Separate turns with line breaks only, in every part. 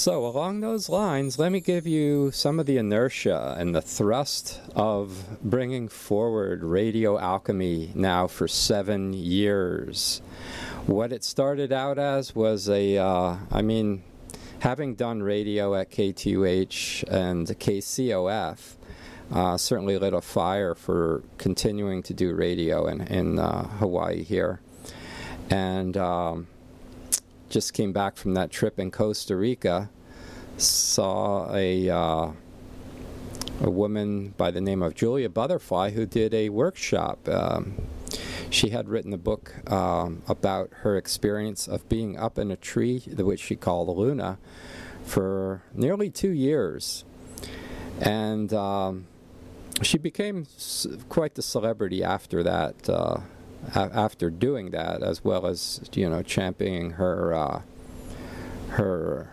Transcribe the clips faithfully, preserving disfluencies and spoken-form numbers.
So along those lines, let me give you some of the inertia and the thrust of bringing forward Radio Alchemy now for seven years. What it started out as was a, uh, I mean, having done radio at K T U H and K C O F, uh, certainly lit a fire for continuing to do radio in, in uh, Hawaii here. And um, just came back from that trip in Costa Rica, saw a uh, a woman by the name of Julia Butterfly who did a workshop. Um, she had written a book um, about her experience of being up in a tree, which she called Luna, for nearly two years. And um, she became s- quite the celebrity after that. Uh, after doing that, as well as, you know, championing her uh, her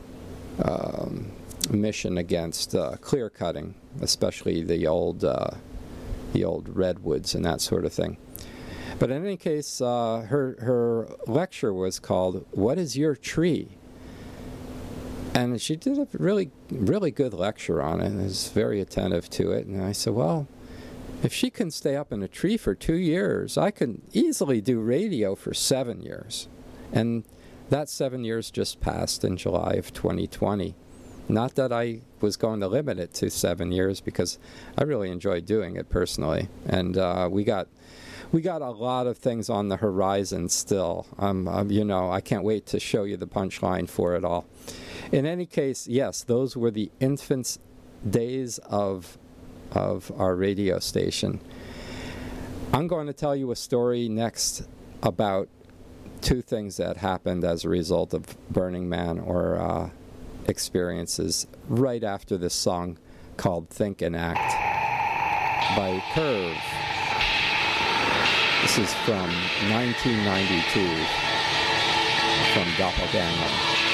um, mission against uh, clear cutting, especially the old uh, the old redwoods and that sort of thing. But in any case, uh, her her lecture was called "What is Your Tree?" And she did a really really good lecture on it, and was very attentive to it. And I said, well, if she can stay up in a tree for two years, I can easily do radio for seven years. And that seven years just passed in July of twenty twenty. Not that I was going to limit it to seven years, because I really enjoyed doing it personally. And uh, we got we got a lot of things on the horizon still. Um, um, you know, I can't wait to show you the punchline for it all. In any case, yes, those were the infant's days of of our radio station. I'm going to tell you a story next about two things that happened as a result of Burning Man, or uh, experiences, right after this song called Think and Act by Curve. This is from nineteen ninety-two, from Doppelganger.